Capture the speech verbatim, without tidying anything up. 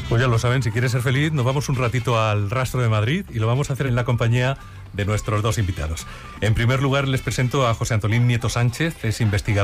Pues ya lo saben, si quieres ser feliz, nos vamos un ratito al Rastro de Madrid y lo vamos a hacer en la compañía de nuestros dos invitados. En primer lugar, les presento a José Antolín Nieto Sánchez, es investigador